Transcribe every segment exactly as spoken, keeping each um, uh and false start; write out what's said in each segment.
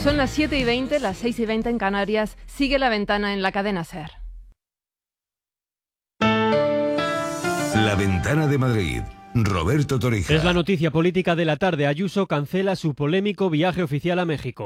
Son las siete y veinte, las seis y veinte en Canarias. Sigue La Ventana en la cadena SER. La Ventana de Madrid. Roberto Torija. Es la noticia política de la tarde. Ayuso cancela su polémico viaje oficial a México.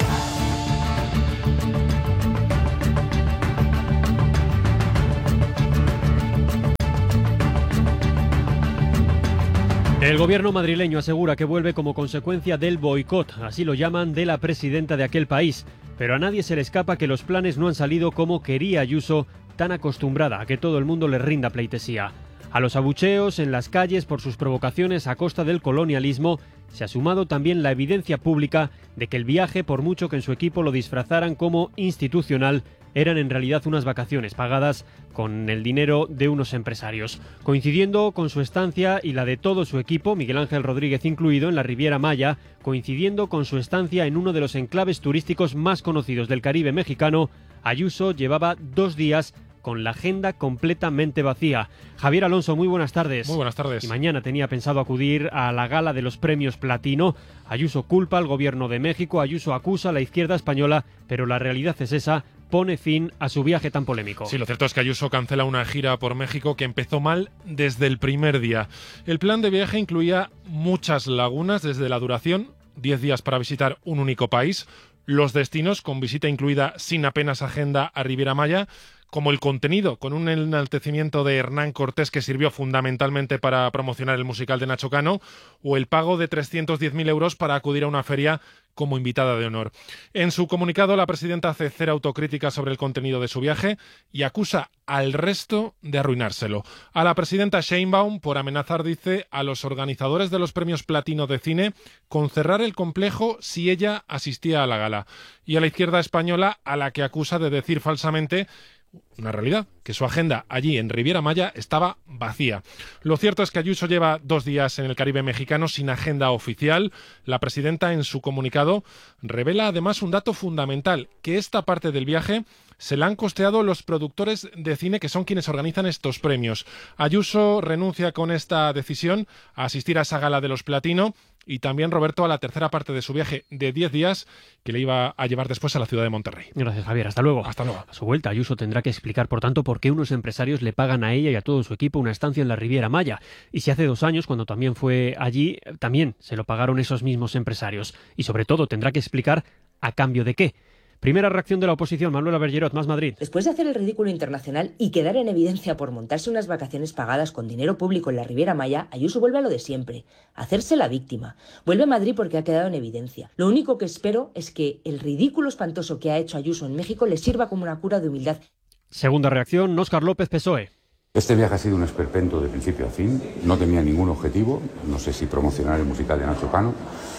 El gobierno madrileño asegura que vuelve como consecuencia del boicot, así lo llaman, de la presidenta de aquel país. Pero a nadie se le escapa que los planes no han salido como quería Ayuso, tan acostumbrada a que todo el mundo le rinda pleitesía. A los abucheos en las calles por sus provocaciones a costa del colonialismo se ha sumado también la evidencia pública de que el viaje, por mucho que en su equipo lo disfrazaran como institucional, eran en realidad unas vacaciones pagadas con el dinero de unos empresarios. Coincidiendo con su estancia y la de todo su equipo, Miguel Ángel Rodríguez incluido, en la Riviera Maya, coincidiendo con su estancia en uno de los enclaves turísticos más conocidos del Caribe mexicano, Ayuso llevaba dos días con la agenda completamente vacía. Javier Alonso, muy buenas tardes. Muy buenas tardes. Y mañana tenía pensado acudir a la gala de los premios Platino. Ayuso culpa al gobierno de México, Ayuso acusa a la izquierda española, pero la realidad es esa, pone fin a su viaje tan polémico. Sí, lo cierto es que Ayuso cancela una gira por México que empezó mal desde el primer día. El plan de viaje incluía muchas lagunas desde la duración, diez días para visitar un único país, los destinos con visita incluida sin apenas agenda a Riviera Maya, como el contenido, con un enaltecimiento de Hernán Cortés que sirvió fundamentalmente para promocionar el musical de Nacho Cano, o el pago de trescientos diez mil euros para acudir a una feria como invitada de honor. En su comunicado, la presidenta hace cero autocrítica sobre el contenido de su viaje y acusa al resto de arruinárselo. A la presidenta Sheinbaum por amenazar, dice, a los organizadores de los premios Platino de cine con cerrar el complejo si ella asistía a la gala. Y a la izquierda española, a la que acusa de decir falsamente una realidad, que su agenda allí en Riviera Maya estaba vacía. Lo cierto es que Ayuso lleva dos días en el Caribe mexicano sin agenda oficial. La presidenta en su comunicado revela además un dato fundamental, que esta parte del viaje se la han costeado los productores de cine que son quienes organizan estos premios. Ayuso renuncia con esta decisión a asistir a esa gala de los Platino y también, Roberto, a la tercera parte de su viaje de diez días que le iba a llevar después a la ciudad de Monterrey. Gracias, Javier. Hasta luego. Hasta luego. A su vuelta, Ayuso tendrá que explicar, por tanto, por qué unos empresarios le pagan a ella y a todo su equipo una estancia en la Riviera Maya. Y si hace dos años, cuando también fue allí, también se lo pagaron esos mismos empresarios. Y sobre todo, tendrá que explicar a cambio de qué. Primera reacción de la oposición, Manuela Bergerot, Más Madrid. Después de hacer el ridículo internacional y quedar en evidencia por montarse unas vacaciones pagadas con dinero público en la Riviera Maya, Ayuso vuelve a lo de siempre, hacerse la víctima. Vuelve a Madrid porque ha quedado en evidencia. Lo único que espero es que el ridículo espantoso que ha hecho Ayuso en México le sirva como una cura de humildad. Segunda reacción, Óscar López, P S O E. Este viaje ha sido un esperpento de principio a fin, no tenía ningún objetivo, no sé si promocionar el musical de Nacho Cano,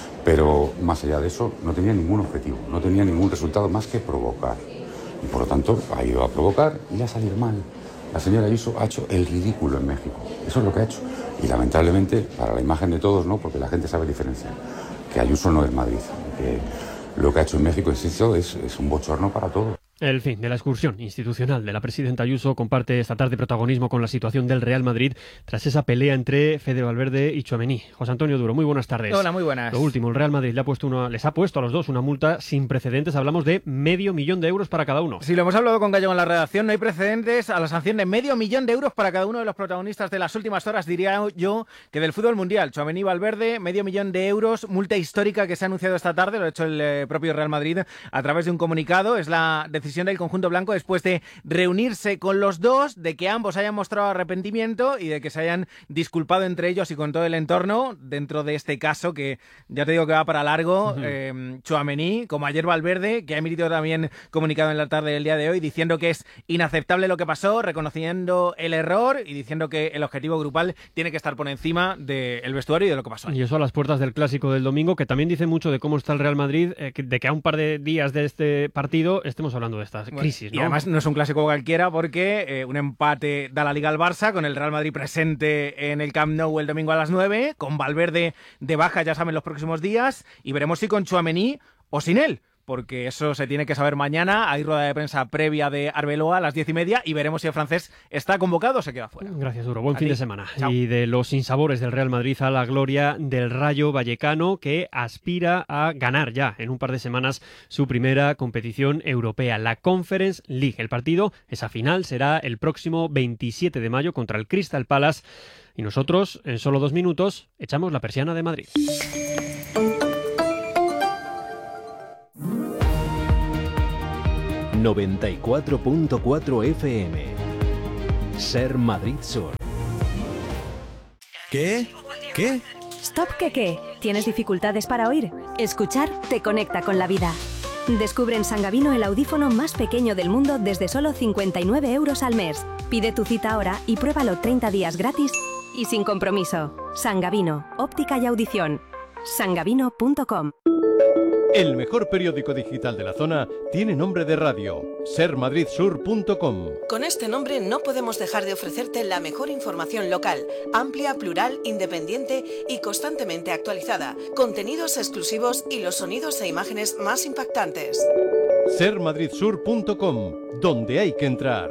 pero más allá de eso no tenía ningún objetivo, no tenía ningún resultado más que provocar. Y por lo tanto ha ido a provocar y le ha salido mal. La señora Ayuso ha hecho el ridículo en México, eso es lo que ha hecho. Y lamentablemente, para la imagen de todos, no, porque la gente sabe diferenciar, que Ayuso no es Madrid, que lo que ha hecho en México, insisto, es, es un bochorno para todos. El fin de la excursión institucional de la presidenta Ayuso comparte esta tarde protagonismo con la situación del Real Madrid tras esa pelea entre Fede Valverde y Tchouaméni. José Antonio Duro, muy buenas tardes. Hola, muy buenas. Lo último, el Real Madrid le ha puesto una, les ha puesto a los dos una multa sin precedentes. Hablamos de medio millón de euros para cada uno. Sí, lo hemos hablado con Gallego en la redacción. No hay precedentes a la sanción de medio millón de euros para cada uno de los protagonistas de las últimas horas, diría yo, que del fútbol mundial. Tchouaméni y Valverde, medio millón de euros, multa histórica que se ha anunciado esta tarde, lo ha hecho el eh, propio Real Madrid a través de un comunicado. Es la decisión del conjunto blanco después de reunirse con los dos, de que ambos hayan mostrado arrepentimiento y de que se hayan disculpado entre ellos y con todo el entorno dentro de este caso que ya te digo que va para largo. Uh-huh. eh, Tchouaméni, como ayer Valverde, que ha emitido también comunicado en la tarde del día de hoy diciendo que es inaceptable lo que pasó, reconociendo el error y diciendo que el objetivo grupal tiene que estar por encima del vestuario y de lo que pasó. Y eso a las puertas del clásico del domingo, que también dice mucho de cómo está el Real Madrid, eh, de que a un par de días de este partido estemos hablando de esta bueno, crisis, ¿no? Y además no es un clásico cualquiera porque eh, un empate da la Liga al Barça, con el Real Madrid presente en el Camp Nou el domingo a las nueve, con Valverde de baja, ya saben, los próximos días, y veremos si con Tchouaméni o sin él. porque eso se tiene que saber mañana. Hay rueda de prensa previa de Arbeloa a las diez y media y veremos si el francés está convocado o se queda fuera. Gracias, Duro. Buen A fin ti. de semana. Chao. Y de los sinsabores del Real Madrid a la gloria del Rayo Vallecano, que aspira a ganar ya en un par de semanas su primera competición europea, la Conference League. El partido, esa final, será el próximo veintisiete de mayo contra el Crystal Palace. Y nosotros, en solo dos minutos, echamos la persiana de Madrid. noventa y cuatro punto cuatro F M. Ser Madrid Sur. ¿Qué? ¿Qué? Stop, ¿qué qué? ¿Tienes dificultades para oír? Escuchar te conecta con la vida. Descubre en Sangavino el audífono más pequeño del mundo desde solo cincuenta y nueve euros al mes. Pide tu cita ahora y pruébalo treinta días gratis y sin compromiso. Sangavino, óptica y audición. sangavino punto com. El mejor periódico digital de la zona tiene nombre de radio, ser madrid sur punto com. Con este nombre no podemos dejar de ofrecerte la mejor información local, amplia, plural, independiente y constantemente actualizada, contenidos exclusivos y los sonidos e imágenes más impactantes. ser madrid sur punto com, donde hay que entrar.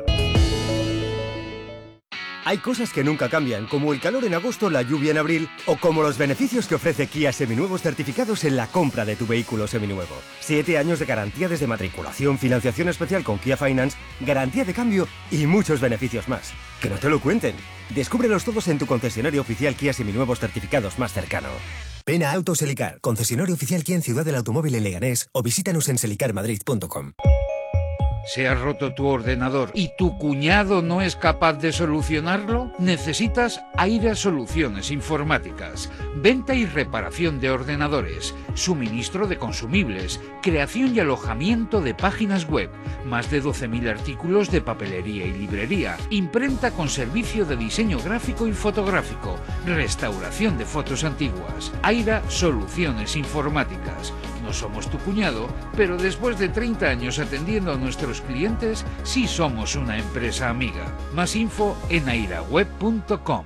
Hay cosas que nunca cambian, como el calor en agosto, la lluvia en abril, o como los beneficios que ofrece Kia Seminuevos certificados en la compra de tu vehículo seminuevo. Siete años de garantía desde matriculación, financiación especial con Kia Finance, garantía de cambio y muchos beneficios más. ¡Que no te lo cuenten! Descúbrelos todos en tu concesionario oficial Kia Seminuevos certificados más cercano. Ven a Autos Selicar, concesionario oficial Kia en Ciudad del Automóvil en Leganés, o visítanos en selicar madrid punto com. ¿Se ha roto tu ordenador y tu cuñado no es capaz de solucionarlo? Necesitas Aira Soluciones Informáticas. Venta y reparación de ordenadores, suministro de consumibles, creación y alojamiento de páginas web, más de doce mil artículos de papelería y librería, imprenta con servicio de diseño gráfico y fotográfico, restauración de fotos antiguas. Aira Soluciones Informáticas. No somos tu cuñado, pero después de treinta años atendiendo a nuestros clientes, sí somos una empresa amiga. Más info en airaweb punto com.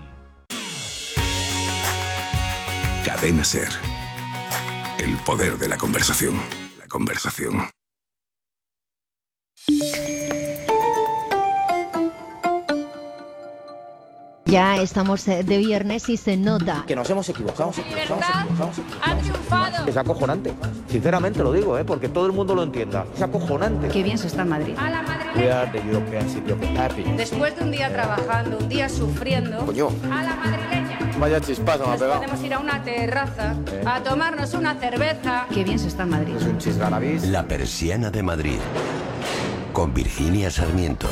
Cadena Ser. El poder de la conversación. La conversación. Ya estamos de viernes y se nota que nos hemos equivocado, nos equivocamos, nos equivocamos, ha triunfado. Es acojonante, sinceramente lo digo, ¿eh? Porque todo el mundo lo entienda. Es acojonante. Qué bien se está en Madrid. A la madrileña. We are the European City of Happiness. Después de un día trabajando, un día sufriendo. Coño. A la madrileña. Vaya chispazo me ha pegado. Podemos ir a una terraza ¿Eh? a tomarnos una cerveza. Qué bien se está en Madrid. Es un chisgarabís. La persiana de Madrid. Con Virginia Sarmiento.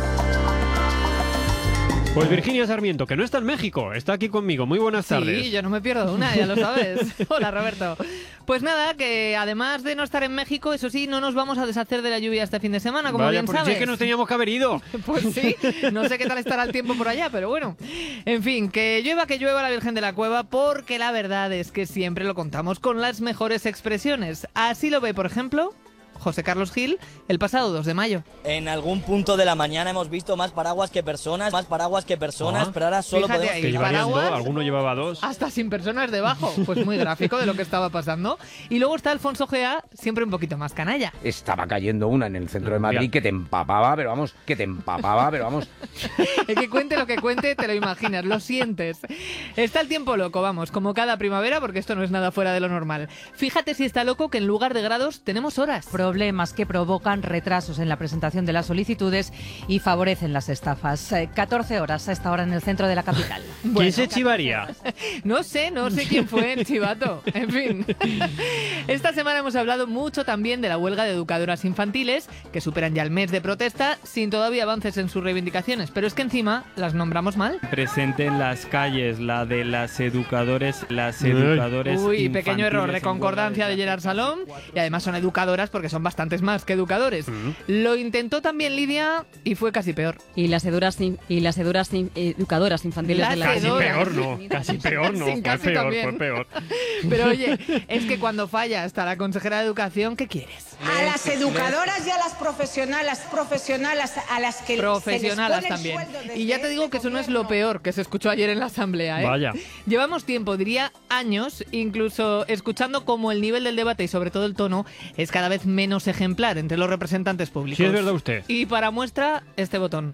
Pues Virginia Sarmiento, que no está en México, está aquí conmigo. Muy buenas tardes. Sí, yo no me pierdo una, ya lo sabes. Hola, Roberto. Pues nada, que además de no estar en México, eso sí, no nos vamos a deshacer de la lluvia este fin de semana, como Vaya, bien pues sabes. sí que nos teníamos que haber ido. Pues sí, no sé qué tal estará el tiempo por allá, pero bueno. En fin, que llueva, que llueva la Virgen de la Cueva, porque la verdad es que siempre lo contamos con las mejores expresiones. Así lo ve, por ejemplo, José Carlos Gil el pasado dos de mayo. En algún punto de la mañana hemos visto más paraguas que personas, más paraguas que personas, ah, pero ahora solo fíjate podemos... Ahí, que llevarían dos, alguno llevaba dos. Hasta sin personas debajo, pues muy gráfico de lo que estaba pasando. Y luego está Alfonso Gea, siempre un poquito más canalla. Estaba cayendo una en el centro de Madrid que te empapaba, pero vamos, que te empapaba, pero vamos. El que cuente lo que cuente, te lo imaginas, lo sientes. Está el tiempo loco, vamos, como cada primavera, porque esto no es nada fuera de lo normal. Fíjate si está loco que en lugar de grados tenemos horas. Problemas que provocan retrasos en la presentación de las solicitudes y favorecen las estafas. Eh, catorce horas a esta hora en el centro de la capital. ¿Quién Bueno, se chivaría? No sé, no sé quién fue el chivato. En fin. Esta semana hemos hablado mucho también de la huelga de educadoras infantiles, que superan ya el mes de protesta sin todavía avances en sus reivindicaciones. Pero es que encima las nombramos mal. Presente en las calles, la de las educadores, las educadores Uy, pequeño error de concordancia de Gerard Salom. Y además son educadoras porque son bastantes más que educadores. Uh-huh. Lo intentó también Lidia y fue casi peor. Y las eduras y las eduras educadoras infantiles las de la Casi peor no, casi peor no, sí, fue peor, también. fue peor. Pero oye, es que cuando falla hasta la consejera de Educación, ¿qué quieres? A las educadoras y a las profesionales, profesionales a las que profesionales se les pone también. El y ya te digo este que eso no es gobierno. lo peor que se escuchó ayer en la asamblea, ¿eh? Vaya. Llevamos tiempo, diría años, incluso escuchando cómo el nivel del debate y sobre todo el tono es cada vez menos ejemplar entre los representantes públicos. Sí, es verdad usted. Y para muestra, este botón.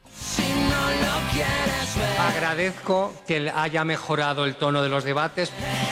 Agradezco que haya mejorado el tono de los debates.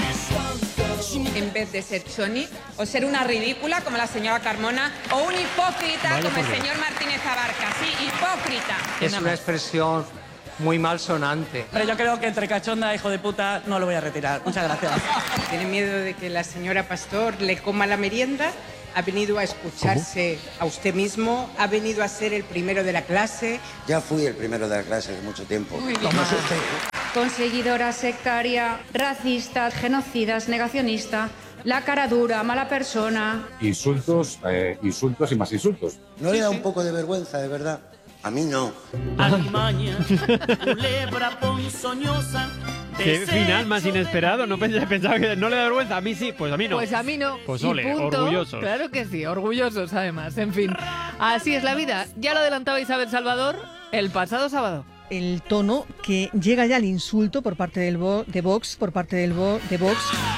En vez de ser choni, o ser una ridícula como la señora Carmona, o un hipócrita Vaya como el por Dios. señor Martínez Abarca. Sí, hipócrita. Es una expresión muy malsonante. Pero yo creo que entre cachonda, hijo de puta, no lo voy a retirar. Muchas gracias. ¿Tiene miedo de que la señora Pastor le coma la merienda? ¿Ha venido a escucharse a usted mismo? ¿Ha venido a ser el primero de la clase? Ya fui el primero de la clase hace mucho tiempo. Muy bien. ¿Cómo es usted? Conseguidora, sectaria, racista, genocidas, negacionista, la cara dura, mala persona. Insultos, eh, insultos y más insultos. ¿No le da un poco de vergüenza, de verdad? A mí no. Alimaña, culebra ponzoñosa. Qué final más inesperado. No pensaba, pensaba que no le da vergüenza. A mí sí, pues a mí no. Pues a mí no. Pues Y ole, punto. orgullosos. Claro que sí, orgullosos además. En fin, así es la vida. Ya lo adelantaba Isabel Salvador el pasado sábado. El tono que llega ya al insulto por parte del Vo- de Vox, por parte del Vo- de Vox,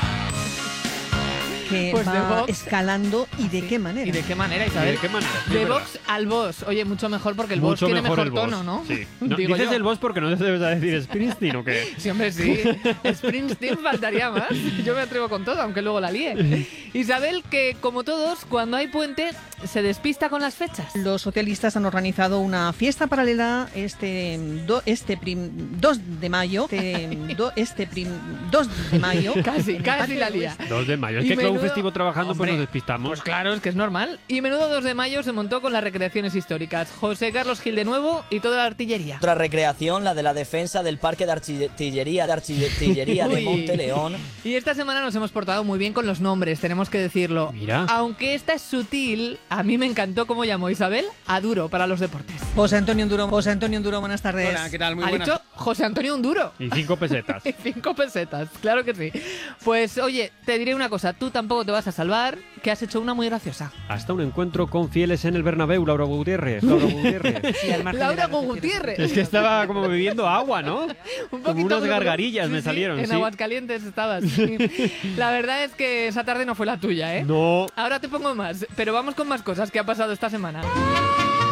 que Pues va de Vox. escalando y de qué manera. ¿Y de qué manera, Isabel? ¿De qué manera? Sí, De es Vox al Vox. Oye, mucho mejor porque el Vox Mucho tiene mejor mejor el Vox, tono, ¿no? Sí. No, Digo dices yo. el Vox porque no te debes decir Springsteen o qué. Sí, hombre, sí. Springsteen faltaría más. Yo me atrevo con todo, aunque luego la líe. Isabel, que como todos, cuando hay puente, se despista con las fechas. Los socialistas han organizado una fiesta paralela este do- este prim- dos de mayo, este, do- este prim- dos de mayo. Casi, en el casi Patio la de lía. dos de mayo. Es Y que claro, un menudo- festivo trabajando pues Hombre, nos despistamos. Pues claro, es que es normal. Y menudo dos de mayo se montó con las recreaciones históricas. José Carlos Gil de nuevo y toda la artillería. Otra recreación, la de la defensa del parque de artillería de, artillería de Uy. Monteleón. Y esta semana nos hemos portado muy bien con los nombres, tenemos que decirlo. Mira. Aunque esta es sutil, a mí me encantó cómo llamó Isabel a Duro para los deportes. José Antonio Enduro, José Antonio Enduro, buenas tardes. Hola, ¿qué tal? Muy ha buenas. dicho José Antonio Unduro. Y cinco pesetas. Y cinco pesetas, claro que sí. Pues oye, te diré una cosa, tú tampoco te vas a salvar, que has hecho una muy graciosa. Hasta un encuentro con fieles en el Bernabéu, Laura Gutiérrez. Laura Gutiérrez. Laura Gutiérrez. Es que estaba como bebiendo agua, ¿no? Un Como poquito unas como- gargarillas Sí, me sí, salieron. En sí. Aguascalientes estabas. sí. La verdad es que esa tarde no fue la tuya, ¿eh? No. Ahora te pongo más, pero vamos con más cosas que ha pasado esta semana.